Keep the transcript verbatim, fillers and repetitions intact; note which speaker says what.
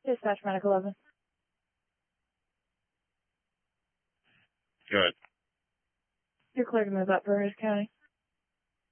Speaker 1: Dispatch Medical eleven.
Speaker 2: Good.
Speaker 1: You're clear to move up for Harris County.